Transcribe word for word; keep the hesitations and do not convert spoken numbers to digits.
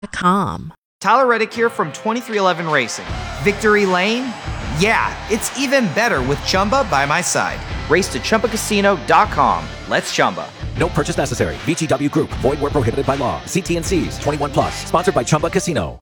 Com. Tyler Reddick here from twenty-three eleven Racing. Victory Lane? Yeah, it's even better with Chumba by my side. Race to Chumba Casino dot com. Let's Chumba. No purchase necessary. V G W Group. Void where prohibited by law. See T and C's. twenty-one plus. Sponsored by Chumba Casino.